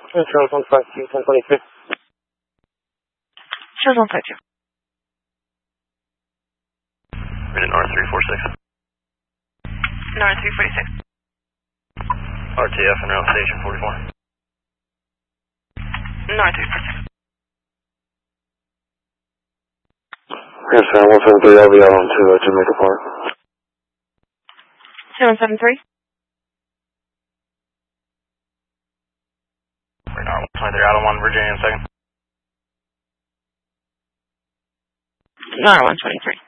Charles 152, 1023. Charles 152. Unit North 346. North 346. RTF and route station 44. North 346. Yes, 173, I'll be out on to Jamaica Park. 773. Radar 123 out on 1 Virginia in second. Radar 123.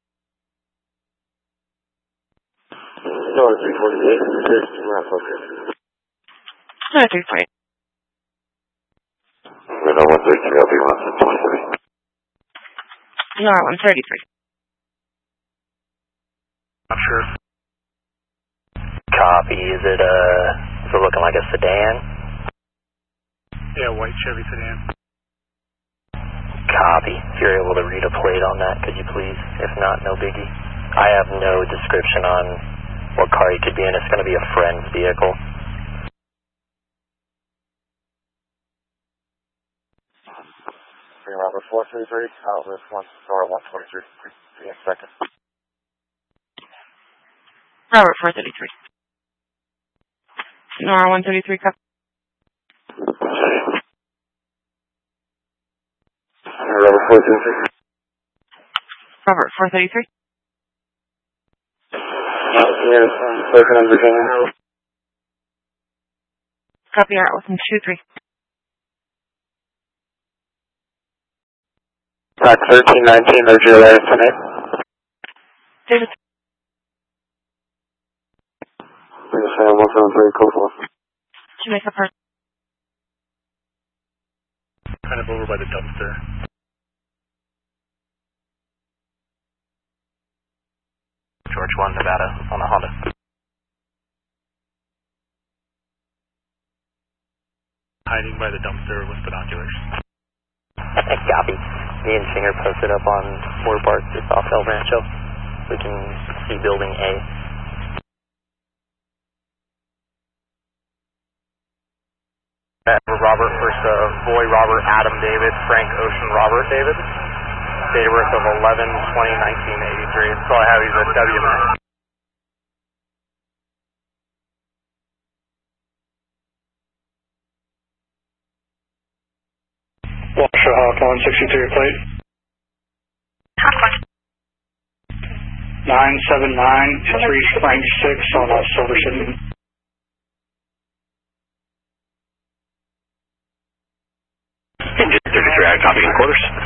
North 348, route focus. North 348. Radar 133, I'll be on 23. Radar 133. Not sure. Copy. Is it looking like a sedan? Yeah, white Chevy sedan. Copy. If you're able to read a plate on that, could you please? If not, no biggie. I have no description on what car you could be in. It's going to be a friend's vehicle. Robert 433, Outlet 1, Star 123, in second. Robert 433. Nora 133, copy. Robert 433. Robert 433. Yes, spoken on Virginia. Copy, alright, within 2-3. Pack 1319, there's your last tonight. David. Yes, 173, code 4. Jamaica Park. Kind of over by the dumpster. George 1, Nevada, on a Honda. Hiding by the dumpster with binoculars. Copy. Me and Singer posted up on Moore Park, just off El Rancho. We can see building A. Robert, first boy Robert, Adam David, Frank Ocean Robert David. Date of birth of 11/20/1983. That's all I have. He's a WMA. Washer Hawk 163 plate. 979 Frank 6 on Silver City. Engine 33, copy in quarters.